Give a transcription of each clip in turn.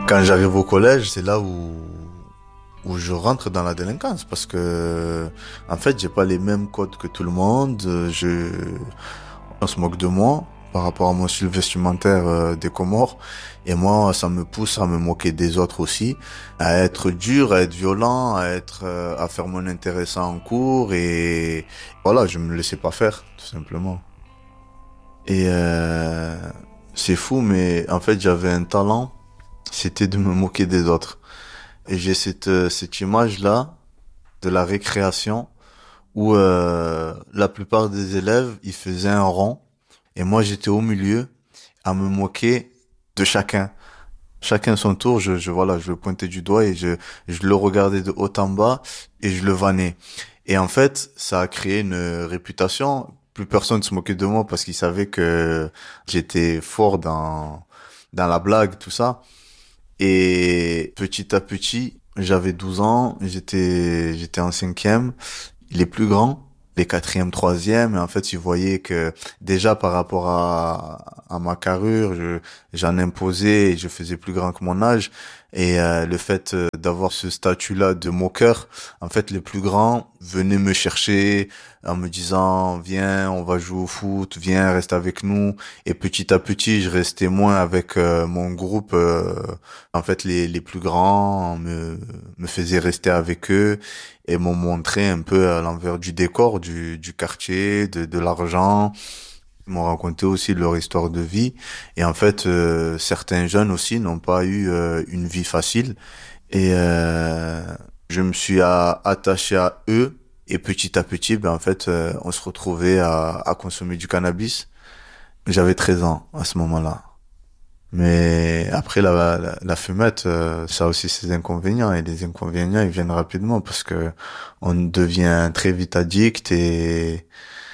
Quand j'arrive au collège, c'est là où je rentre dans la délinquance parce que, en fait, j'ai pas les mêmes codes que tout le monde. On se moque de moi par rapport à mon style vestimentaire des Comores. Et moi, ça me pousse à me moquer des autres aussi, à être dur, à être violent, à faire mon intéressant en cours. Et voilà, je me laissais pas faire, tout simplement. Et c'est fou, mais en fait, j'avais un talent, c'était de me moquer des autres. Et j'ai cette image-là de la récréation où la plupart des élèves, ils faisaient un rond et moi j'étais au milieu à me moquer de chacun. Chacun son tour, voilà, je le pointais du doigt et je le regardais de haut en bas et je le vannais. Et en fait, ça a créé une réputation. Plus personne se moquait de moi parce qu'ils savaient que j'étais fort dans la blague, tout ça. Et petit à petit, j'avais 12 ans, j'étais en cinquième. Les plus grands, les quatrième, troisième, et en fait, ils voyaient que déjà par rapport à ma carrure, j'en imposais et je faisais plus grand que mon âge. Et le fait d'avoir ce statut-là de moqueur, en fait, les plus grands venaient me chercher en me disant, viens, on va jouer au foot, viens, reste avec nous. Et petit à petit, je restais moins avec mon groupe. En fait, les plus grands me faisaient rester avec eux et m'ont montré un peu à l'envers du décor du quartier, de l'argent. Ils m'ont raconté aussi leur histoire de vie. Et en fait, certains jeunes aussi n'ont pas eu une vie facile. Et je me suis attaché à eux. Et petit à petit, ben en fait, on se retrouvait à consommer du cannabis. J'avais 13 ans à ce moment-là. Mais après, la fumette, ça a aussi ses inconvénients. Et les inconvénients, ils viennent rapidement parce que on devient très vite addict et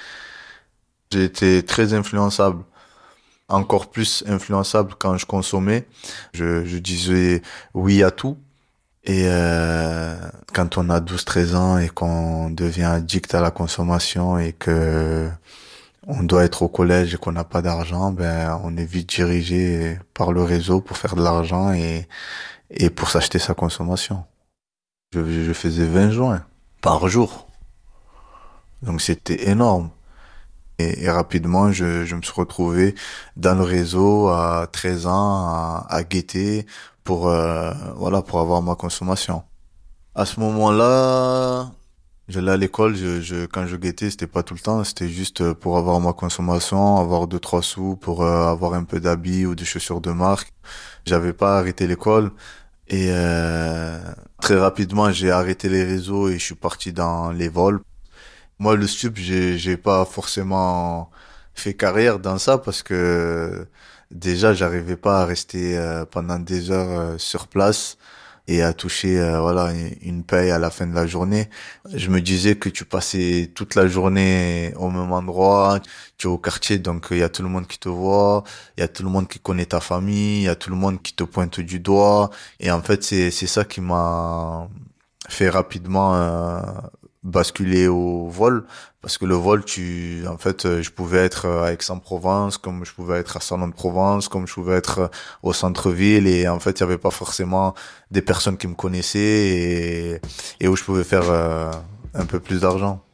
j'ai été très influençable. Encore plus influençable quand je consommais. Je disais oui à tout. Et quand on a 12-13 ans et qu'on devient addict à la consommation et que on doit être au collège et qu'on n'a pas d'argent, ben on est vite dirigé par le réseau pour faire de l'argent et pour s'acheter sa consommation. Je faisais 20 joints par jour. Donc c'était énorme. Et rapidement, je me suis retrouvé dans le réseau à 13 ans à guetter pour voilà pour avoir ma consommation. À ce moment-là, j'allais à l'école, quand je guettais, c'était pas tout le temps, c'était juste pour avoir ma consommation, avoir 2-3 sous pour avoir un peu d'habits ou des chaussures de marque. J'avais pas arrêté l'école et très rapidement, j'ai arrêté les réseaux et je suis parti dans les vols. Moi, le stup, j'ai pas forcément fait carrière dans ça parce que déjà, j'arrivais pas à rester pendant des heures sur place et à toucher voilà une paye à la fin de la journée. Je me disais que tu passais toute la journée au même endroit, tu es au quartier donc il y a tout le monde qui te voit, il y a tout le monde qui connaît ta famille, il y a tout le monde qui te pointe du doigt et en fait c'est ça qui m'a fait rapidement basculer au vol parce que le vol en fait je pouvais être à Aix-en-Provence comme je pouvais être à Salon-de-Provence comme je pouvais être au centre-ville et en fait il y avait pas forcément des personnes qui me connaissaient et où je pouvais faire un peu plus d'argent.